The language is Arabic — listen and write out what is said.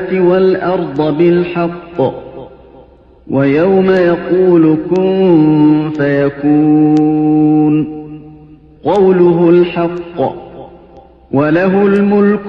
وَالْأَرْضَ بِالْحَقِّ وَيَوْمَ يَقُولُ كُن فَيَكُونُ قَوْلُهُ الْحَقُّ وَلَهُ الْمُلْكُ